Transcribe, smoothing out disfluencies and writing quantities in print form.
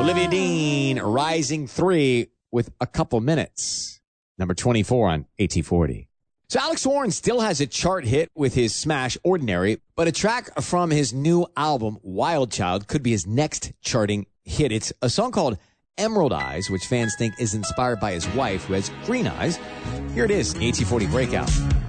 Olivia Dean, Rising 3 with a couple minutes. Number 24 on AT40. So Alex Warren still has a chart hit with his smash Ordinary, but a track from his new album, Wild Child, could be his next charting hit. It's a song called Emerald Eyes, which fans think is inspired by his wife, who has green eyes. Here it is, AT40 Breakout.